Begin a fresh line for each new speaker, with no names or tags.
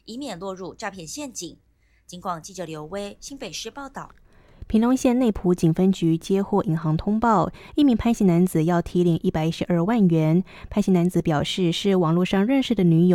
以免落入诈骗陷阱。警广记者刘威新北市报道。
屏东县内埔警分局接获银行通报，一名潘姓男子要提领112万元。潘姓男子表示是网络上认识的女友